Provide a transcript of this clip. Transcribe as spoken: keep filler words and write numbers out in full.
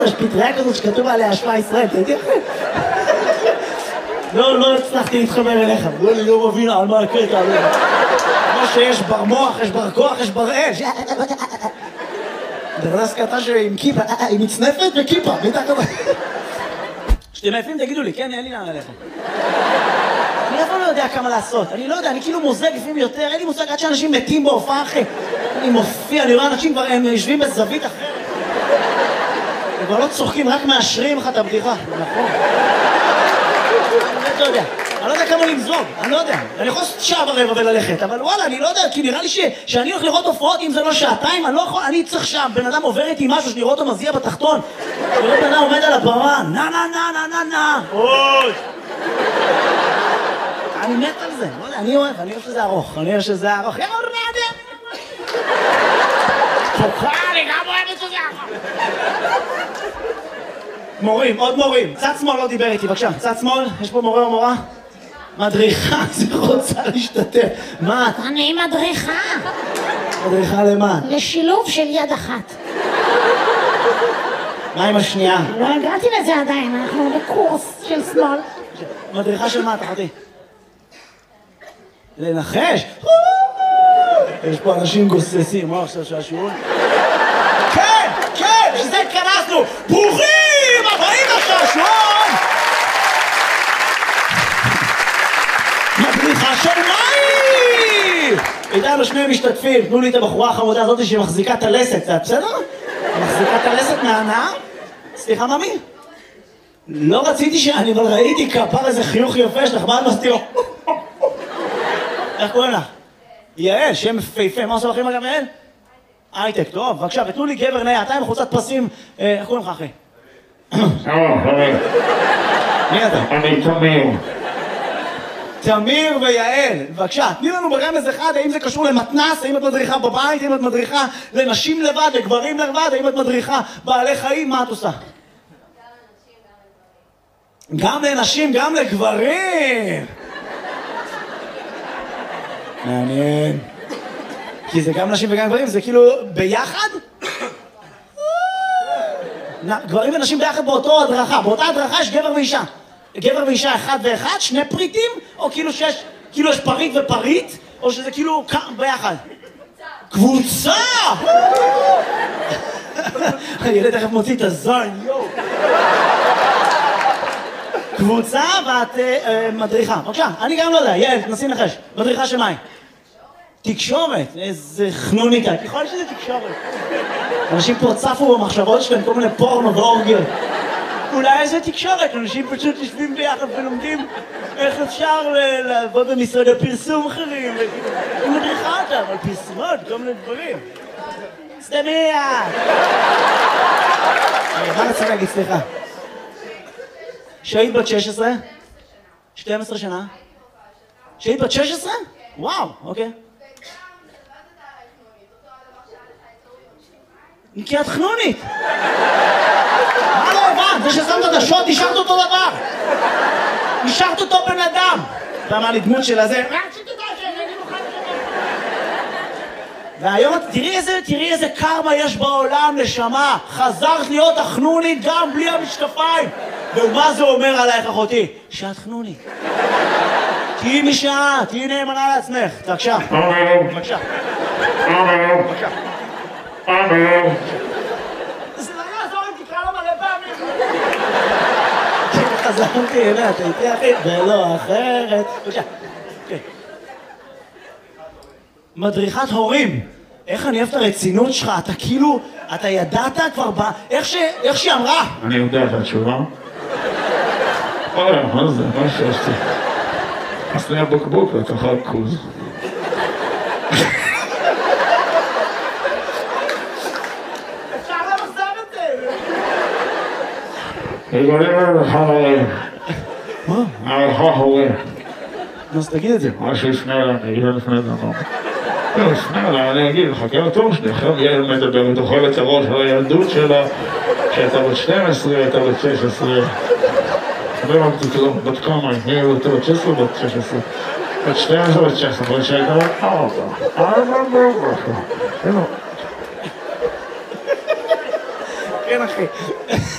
יש פטריה כזאת שכתוב עליה השפעה ישראל, אתה יודע? לא, לא הצלחתי להתחבר אליך, אני לא מבין על מה הקטע, כמו שיש בר מוח, יש בר כוח, יש בר אש. דרדס קטן עם כיפה, עם מצנפת וכיפה, ביתה כזה. כשאתם עייפים תגידו לי, כן, אין לי לאן ללכת. אני אף פעם לא יודע כמה לעשות, אני לא יודע, אני כאילו מוזג לפעמים יותר, אין לי מושג עד שאנשים מתים בהופעה אחרי. אני מופיע, אני רואה אנשים כבר, הם יושבים בזווית אחרת. הם כבר לא צוחקים, רק מאשרים לך את הבדיחה, נכון? אני לא יודע, אני לא יודע כמה למזוג, אני לא יודע. אני יכול לעשות שעה ברבע וללכת, אבל וואלה, אני לא יודע, כי נראה לי שאני הולך לראות הופעות, אם זה לא שעתיים, אני לא יכול, אני צריך שם, בן אדם עובר איתי משהו, שאני רואה אותו מזיע בתחתון, וראה בן אדם עומד על הבמה, נה נה נה נה נה נה, אוי! אני מת על זה, לא יודע, אני אוהב, אני אוהב שזה ארוך, אני אוהב שזה ארוך, יא רדי! תוקע, אני גם אוהב שזה ארוך! מורים, עוד מורים, צד שמאל לא דיבר איתי, בבקשה, צד שמאל, יש פה מורה או מורה? מדריכה, זה רוצה להשתתף, מה? אני מדריכה. מדריכה למה? לשילוב של יד אחת. מה עם השנייה? לא הגעתי לזה עדיין, אנחנו בקורס של שמאל. מדריכה של מה, תחתי? לנחש? יש פה אנשים גוססים, מה עכשיו שהשיעור? כן, כן, שזה התכנסנו! ברוכים הבאים לשעשועון! מדריכה של מים! איתנו שני משתתפים, תנו לי את הבחורה החמודה הזאת שמחזיקה את הלסת, זה בסדר? מחזיקה את הלסת מהנאה? סליחה, ממי? לא רציתי שאני, אבל ראיתי כפר איזה חיוך יפה שלך, מה את מסתיר? איך קוראים לך? יעל, שם מפהפה, מה עושה לכם אגב יעל? הייטק, טוב, בבקשה, ותנו לי גבר נאה, אתה עם חולצת פסים, איך קוראים לך אחי? שלום, חברים. מי אתה? אני תמיר. תמיר ויעל, בבקשה, תני לנו ברמז אחד, האם זה קשור למתנ"ס, האם את מדריכה בבית, האם את מדריכה לנשים לבד, לגברים לבד, האם את מדריכה בעלי חיים, מה את עושה? גם לנשים, גם לגברים! מעניין. כי זה גם נשים וגם גברים, זה כאילו ביחד? גברים ונשים ביחד באותו הדרכה, באותה הדרכה יש גבר ואישה. גבר ואישה אחד ואחד, שני פריטים, או כאילו שיש, כאילו יש פריט ופריט, או שזה כאילו ביחד? קבוצה! הילד תכף מוציא את הזין, יואו! קבוצה ואת מדריכה. בבקשה, אני גם לא יודע, יעל, תנסי לנחש. מדריכה של מים. תקשורת, איזה חנוניקה, ככל שזה תקשורת. אנשים פה צפו במחשבות שלהם, כל מיני פורנו ואורגיות. אולי איזה תקשורת, אנשים פשוט יושבים ביחד ולומדים איך אפשר לעבוד במשרדי פרסום אחרים. היא מדריכה אותם על פרסומות, כל מיני דברים. סתמיה! מה רצה להגיד, סליחה? שהיית בת שש עשרה? שתים עשרה שנה? שהיית בת שש עשרה? וואו, אוקיי. כי את חנונית! מה לא הבנת? זה ששמת את השוט, נשארת אותו דבר! נשארת אותו בן אדם! אתה אמר לי דמות של הזה... והיום תראי איזה, תראי איזה קרמה יש בעולם, נשמה! חזרת להיות החנונית גם בלי המשקפיים! ומה זה אומר עלייך, אחותי? שאת חנונית. תהיי משעה, תהיי נאמנה לעצמך. בבקשה. בבקשה. בבקשה. זה לא יעזור אם תקרא לו מלא פעמים. חזרתי אליה, אתה איתי אחי, ולא אחרת. בבקשה. מדריכת הורים. איך אני אוהב את הרצינות שלך, אתה כאילו, אתה ידעת כבר ב... איך שהיא אמרה. אני יודע את התשובה. אוי, מה זה? מה שעשתי? עשתי הבוקבוק לתוכל קוז. אפשר למחזר את זה! יגולים לך הורים. מה? עליך הורים. אז תגיד את זה. מה שיפנה אליי, אני אגיד לפני דבר. לא, יפנה אליי, אני אגיד, חכה אותו שניכם, ילד מדבר, ותאכל את הראש על הילדות שלה, שהייתה בת שתים עשרה, הייתה בת שש עשרה. לא הבנתי כלום, בת כמה, היא הייתה בת שש עשרה, בת שש עשרה. בת שתים עשרה, בת שש עשרה, בת שהייתה בת ארבע. ארבע, ארבע, ארבע. כן, אחי.